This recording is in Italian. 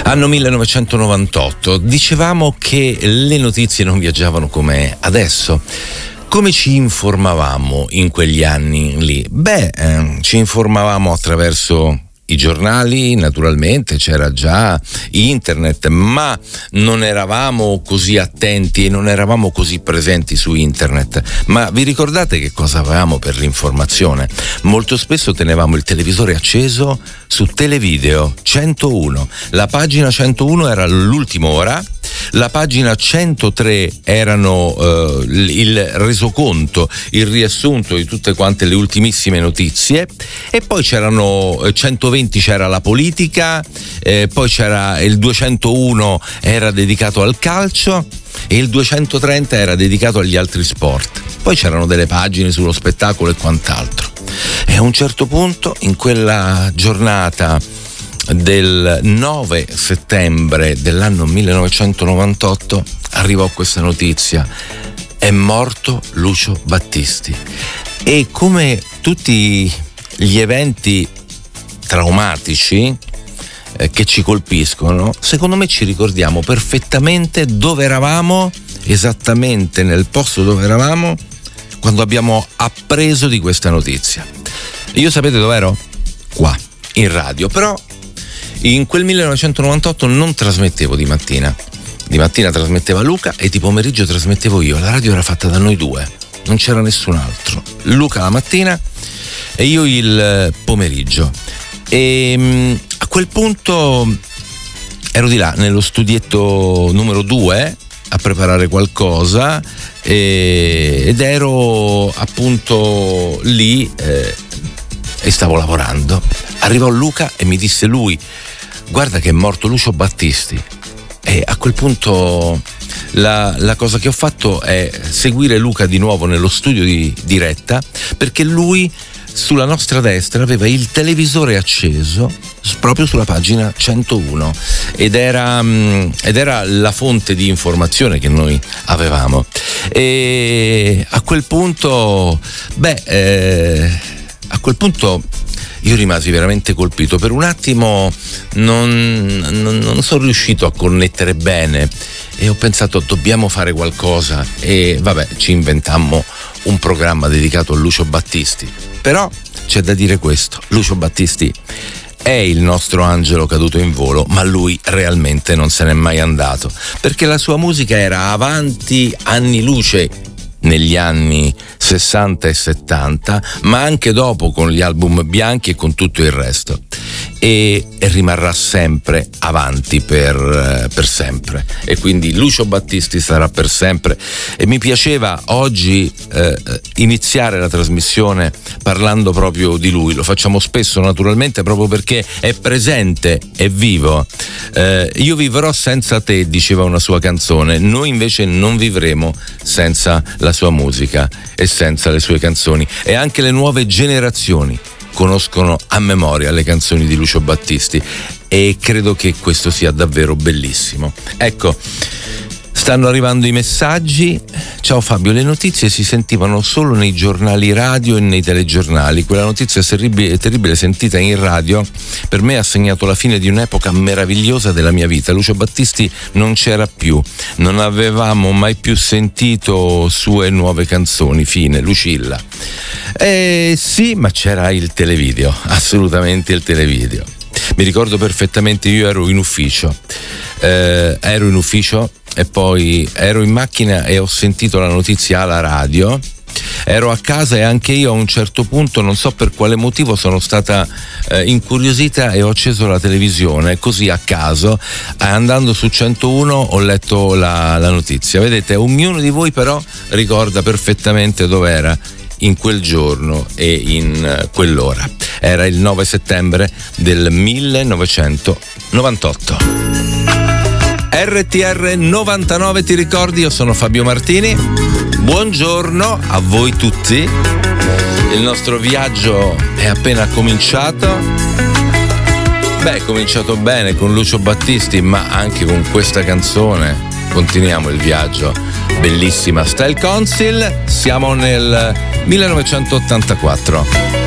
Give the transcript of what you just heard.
Anno 1998, dicevamo che le notizie non viaggiavano come adesso. Come ci informavamo in quegli anni lì? Ci informavamo attraverso i giornali, naturalmente, c'era già internet, ma non eravamo così attenti e non eravamo così presenti su internet. Ma vi ricordate che cosa avevamo per l'informazione? Molto spesso tenevamo il televisore acceso su Televideo 101. La pagina 101 era l'ultima ora, la pagina 103 erano il resoconto, il riassunto di tutte quante le ultimissime notizie, e poi c'erano 120, c'era la politica, poi c'era il 201 era dedicato al calcio e il 230 era dedicato agli altri sport. Poi c'erano delle pagine sullo spettacolo e quant'altro. E a un certo punto, in quella giornata del 9 settembre dell'anno 1998, arrivò questa notizia: è morto Lucio Battisti. E come tutti gli eventi traumatici che ci colpiscono, secondo me ci ricordiamo perfettamente dove eravamo, esattamente nel posto dove eravamo quando abbiamo appreso di questa notizia. Io sapete dove ero? Qua, in radio. Però in quel 1998 non trasmettevo di mattina. Di mattina trasmetteva Luca e di pomeriggio trasmettevo io. La radio era fatta da noi due, non c'era nessun altro. Luca la mattina e io il pomeriggio. E a quel punto ero di là nello studietto numero 2 a preparare qualcosa ed ero appunto lì e stavo lavorando. Arrivò Luca e mi disse lui: guarda che è morto Lucio Battisti. E a quel punto la cosa che ho fatto è seguire Luca di nuovo nello studio di diretta, perché lui sulla nostra destra aveva il televisore acceso proprio sulla pagina 101 ed era la fonte di informazione che noi avevamo. E a quel punto io rimasi veramente colpito. Per un attimo non sono riuscito a connettere bene e ho pensato: dobbiamo fare qualcosa, e ci inventammo un programma dedicato a Lucio Battisti. Però c'è da dire questo: Lucio Battisti è il nostro angelo caduto in volo, ma lui realmente non se n'è mai andato, perché la sua musica era avanti anni luce negli anni 60 e 70, ma anche dopo con gli album bianchi e con tutto il resto, e rimarrà sempre avanti per sempre, e quindi Lucio Battisti sarà per sempre. E mi piaceva oggi iniziare la trasmissione parlando proprio di lui. Lo facciamo spesso naturalmente proprio perché è presente, è vivo. Io vivrò senza te, diceva una sua canzone. Noi invece non vivremo senza la sua musica e senza le sue canzoni, e anche le nuove generazioni conoscono a memoria le canzoni di Lucio Battisti, e credo che questo sia davvero bellissimo. Ecco, stanno arrivando i messaggi. Ciao Fabio, le notizie si sentivano solo nei giornali radio e nei telegiornali. Quella notizia terribile sentita in radio per me ha segnato la fine di un'epoca meravigliosa della mia vita. Lucio Battisti non c'era più, non avevamo mai più sentito sue nuove canzoni. Fine, Lucilla. Sì, ma c'era il televideo, assolutamente il televideo. Mi ricordo perfettamente, io ero in ufficio e poi ero in macchina e ho sentito la notizia alla radio. Ero a casa e anche io a un certo punto, non so per quale motivo, sono stata incuriosita e ho acceso la televisione così a caso. Andando su 101 ho letto la notizia. Vedete, ognuno di voi però ricorda perfettamente dove era in quel giorno e in quell'ora. Era il 9 settembre del 1998. RTR 99, ti ricordi? Io sono Fabio Martini. Buongiorno a voi tutti. Il nostro viaggio è appena cominciato. È cominciato bene con Lucio Battisti, ma anche con questa canzone continuiamo il viaggio. Bellissima, Style Council. Siamo nel 1984.